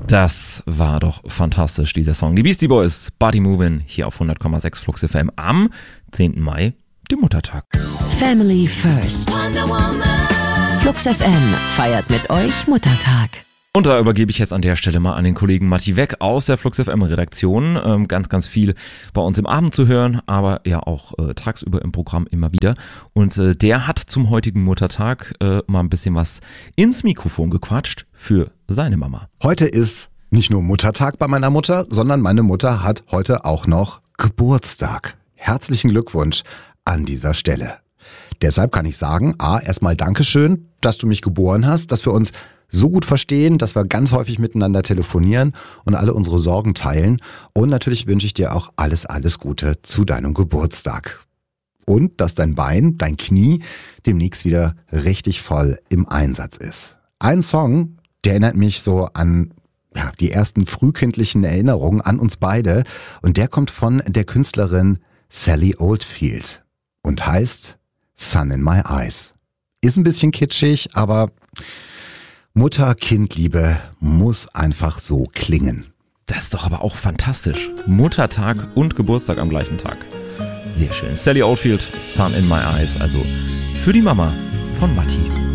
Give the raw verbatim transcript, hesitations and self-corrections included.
Das war doch fantastisch, dieser Song. Die Beastie Boys, Body Movin', hier auf hundert Komma sechs Flux F M am zehnten Mai, dem Muttertag. Family First. Flux F M feiert mit euch Muttertag. Und da übergebe ich jetzt an der Stelle mal an den Kollegen Matti Weck aus der Flux F M Redaktion. Ähm, ganz, ganz viel bei uns im Abend zu hören, aber ja auch äh, tagsüber im Programm immer wieder. Und äh, der hat zum heutigen Muttertag äh, mal ein bisschen was ins Mikrofon gequatscht für seine Mama. Heute ist nicht nur Muttertag bei meiner Mutter, sondern meine Mutter hat heute auch noch Geburtstag. Herzlichen Glückwunsch an dieser Stelle. Deshalb kann ich sagen, A, erstmal Dankeschön, dass du mich geboren hast, dass wir uns so gut verstehen, dass wir ganz häufig miteinander telefonieren und alle unsere Sorgen teilen. Und natürlich wünsche ich dir auch alles, alles Gute zu deinem Geburtstag. Und dass dein Bein, dein Knie demnächst wieder richtig voll im Einsatz ist. Ein Song, der erinnert mich so an ja, die ersten frühkindlichen Erinnerungen an uns beide. Und der kommt von der Künstlerin Sally Oldfield und heißt Sun in My Eyes. Ist ein bisschen kitschig, aber Mutter-Kind-Liebe muss einfach so klingen. Das ist doch aber auch fantastisch. Muttertag und Geburtstag am gleichen Tag. Sehr schön. Sally Oldfield, Sun in My Eyes, also für die Mama von Matti.